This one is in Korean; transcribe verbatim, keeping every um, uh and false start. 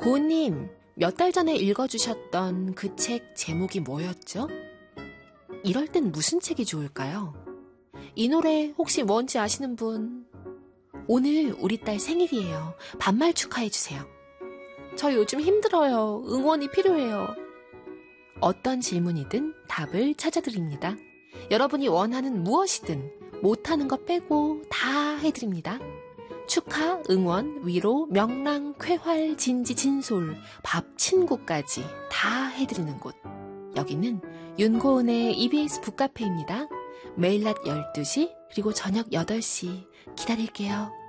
고은님, 몇 달 전에 읽어주셨던 그 책 제목이 뭐였죠? 이럴 땐 무슨 책이 좋을까요? 이 노래 혹시 뭔지 아시는 분? 오늘 우리 딸 생일이에요. 반말 축하해주세요. 저 요즘 힘들어요. 응원이 필요해요. 어떤 질문이든 답을 찾아드립니다. 여러분이 원하는 무엇이든 못하는 거 빼고 다 해드립니다. 축하, 응원, 위로, 명랑, 쾌활, 진지, 진솔, 밥, 친구까지 다 해드리는 곳. 여기는 윤고은의 이비에스 북카페입니다. 매일 낮 열두 시 그리고 저녁 여덟 시 기다릴게요.